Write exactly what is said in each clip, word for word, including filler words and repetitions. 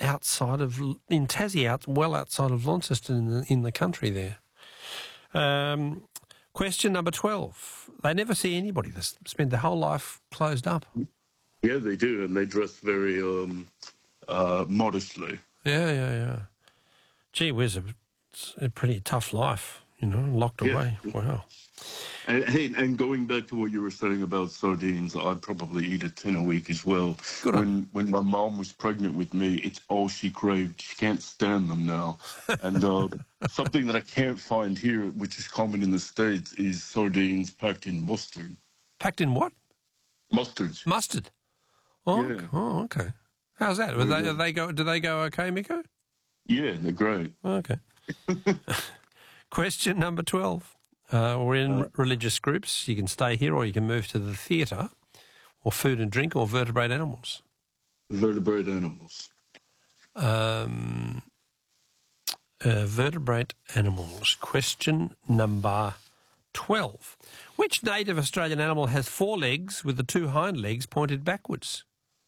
outside of, in Tassie, out well outside of Launceston in the, in the country there. Um, question number twelve. They never see anybody. They spend their whole life closed up. Yeah, they do, and they dress very um, uh, modestly. Yeah, yeah, yeah. Gee whiz, it's a pretty tough life, you know, locked Yeah. away. Wow. And, hey, and going back to what you were saying about sardines, I'd probably eat a tin a week as well. Good on When when my mom was pregnant with me, it's all she craved. She can't stand them now. And uh, something that I can't find here, which is common in the States, is sardines packed in mustard. Packed in what? Mustard. Mustard. Oh, Yeah. okay. Oh, okay. How's that? Are they, are they go? Do they go okay, Miko? Yeah, they're great. Okay. Question number twelve. Uh, we're in Uh, religious groups. You can stay here or you can move to the theatre, or food and drink, or vertebrate animals. Vertebrate animals. Um, uh, vertebrate animals. Question number twelve. Which native Australian animal has four legs with the two hind legs pointed backwards?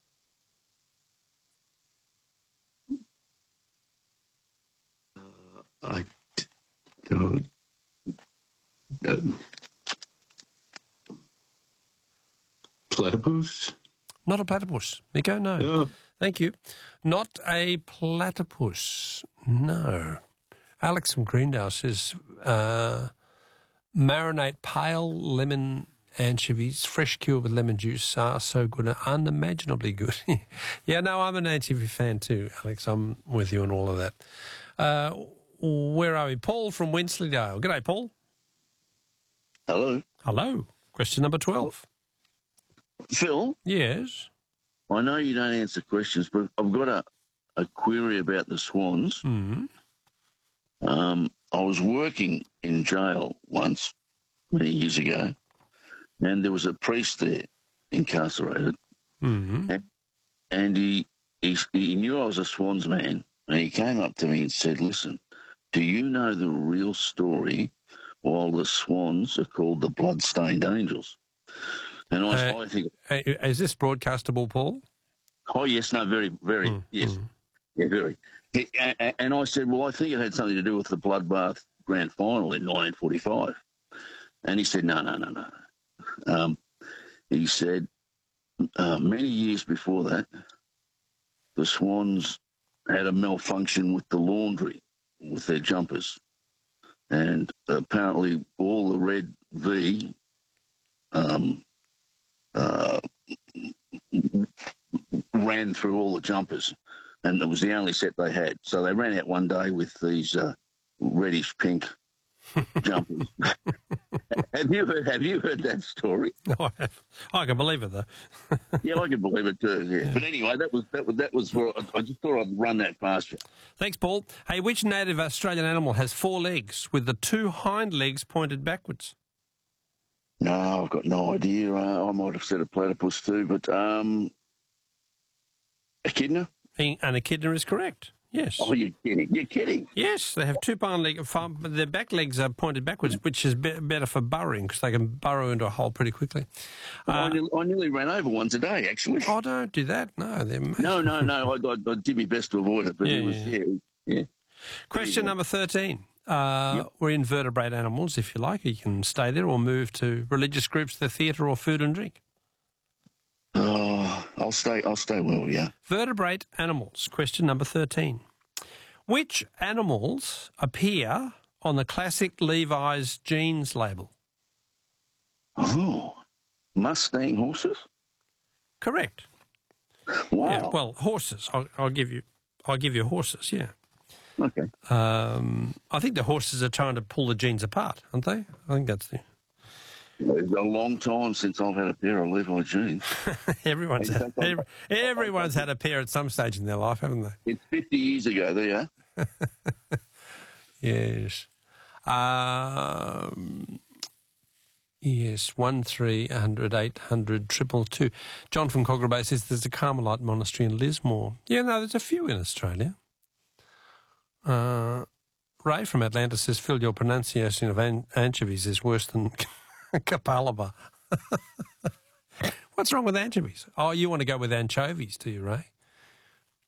I d- don't. Um, platypus? Not a platypus. Miko, no. Yeah. Thank you. Not a platypus. No. Alex from Greendale says, uh, marinate pale lemon anchovies, fresh cured with lemon juice are so good, unimaginably good. Yeah, no, I'm an anchovy fan too, Alex. I'm with you on all of that. Uh, where are we? Paul from Wensleydale. G'day, Paul. Hello. Hello. Question number twelve. Phil, Yes. I know you don't answer questions, but I've got a, a query about the swans. Mm. Um, I was working in jail once, many years ago, and there was a priest there incarcerated, Mm-hmm. and, and he, he he knew I was a swans man, and he came up to me and said, listen, do you know the real story why the swans are called the blood-stained angels? And I, Uh, I think, Is this broadcastable, Paul? oh, yes, no, very, very, Mm, yes. mm. Yeah, very. He, a, a- and I said, well, I think it had something to do with the Bloodbath Grand Final in nineteen forty-five. And he said, no, no, no, no. Um, he said, uh, many years before that, the Swans had a malfunction with the laundry, with their jumpers. And apparently all the red V um, uh, ran through all the jumpers, and it was the only set they had. So they ran out one day with these uh, reddish pink jumpers. have you heard? Have you heard that story? No, I have. I can believe it, though. Yeah, I can believe it too. Yeah. But anyway, that was that was that was. For, I just thought I'd run that past you. Thanks, Paul. Hey, which native Australian animal has four legs with the two hind legs pointed backwards? No, I've got no idea. Uh, I might have said a platypus too, but um, echidna. And echidna is correct. Yes. Oh, you're kidding! You're kidding! Yes, they have two hind legs. Their back legs are pointed backwards, which is be- better for burrowing because they can burrow into a hole pretty quickly. I, Uh, nearly, I nearly ran over one today, actually. oh, don't do that. No, they're amazing. No, no, no. I, I, I did my best to avoid it, but Yeah, it was yeah. yeah, yeah. Question number thirteen. Uh, Yep. We're in vertebrate animals, if you like. You can stay there or move to religious groups, the theatre, or food and drink. Oh, I'll stay. I'll stay well. Yeah. Vertebrate animals. Question number thirteen. Which animals appear on the classic Levi's jeans label? Oh, Mustang horses. Correct. Wow. Yeah, well, horses. I'll, I'll give you. I'll give you horses. Yeah. Okay. Um, I think the horses are trying to pull the jeans apart, aren't they? I think that's the. It's a long time since I've had a pair of Levi jeans. everyone's had, every, everyone's had a pair at some stage in their life, haven't they? It's fifty years ago. There you are. Yes. Um, yes, one three hundred eight hundred triple two. John from Cogra Bay says there's a Carmelite monastery in Lismore. Yeah, no, there's a few in Australia. Uh, Ray from Atlanta says, Phil, your pronunciation of an- anchovies is worse than Kapalaba. What's wrong with anchovies? Oh, you want to go with anchovies, do you, Ray?